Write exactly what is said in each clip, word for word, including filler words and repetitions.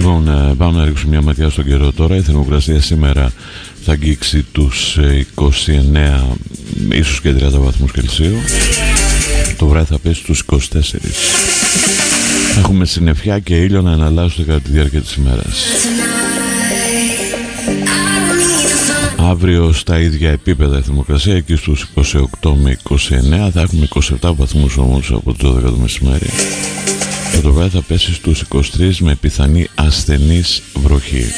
Λοιπόν, πάμε να ρίξουμε μια ματιά στον καιρό τώρα. Η θερμοκρασία σήμερα θα αγγίξει τους είκοσι εννέα, ίσως και τριάντα βαθμούς Κελσίου. Το βράδυ θα πέσει στους είκοσι τέσσερα. Έχουμε συννεφιά και ήλιο να εναλλάσσονται κατά τη διάρκεια της ημέρας. Αύριο στα ίδια επίπεδα η θερμοκρασία, εκεί στους είκοσι οκτώ με είκοσι εννέα. Θα έχουμε είκοσι επτά βαθμούς όμως από τις δώδεκα το μεσημέρι. Και το βράδυ θα πέσει στους είκοσι τρία με πιθανή ασθενής βροχή.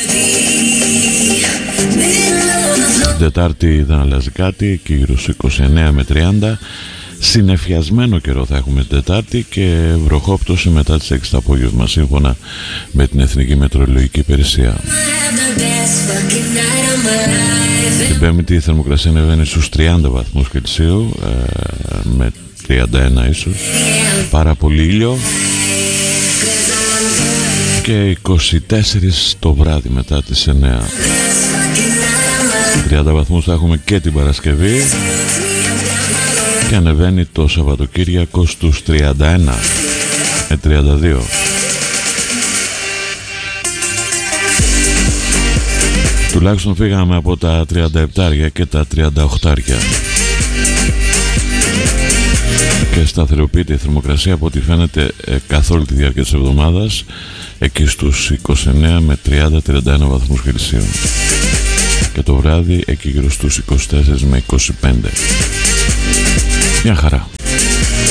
Την Τετάρτη δεν αλλάζει κάτι, εκεί γύρω στους είκοσι εννέα με τριάντα. Συννεφιασμένο καιρό θα έχουμε την Τετάρτη και βροχόπτωση μετά τις έξι το απόγευμα, σύμφωνα με την Εθνική Μετεωρολογική Υπηρεσία. Την Πέμπτη η θερμοκρασία ανεβαίνει στους τριάντα βαθμούς Κελσίου, ε, με τριάντα ένα ίσως. Πάρα πολύ ήλιο. Και είκοσι τέσσερα το βράδυ μετά τις εννέα. τριάντα βαθμούς θα έχουμε και την Παρασκευή. Και ανεβαίνει το Σαββατοκύριακο στους τριάντα ένα με τριάντα δύο. Τουλάχιστον φύγαμε από τα τριάντα επτά και τα τριάντα οκτώ. Και σταθεροποιείται η θερμοκρασία από ό,τι φαίνεται καθ' όλη τη διάρκεια της εβδομάδας, εκεί στους είκοσι εννέα με τριάντα με τριάντα ένα βαθμούς Κελσίου. Και το βράδυ εκεί γύρω στους είκοσι τέσσερα με είκοσι πέντε. Μια χαρά.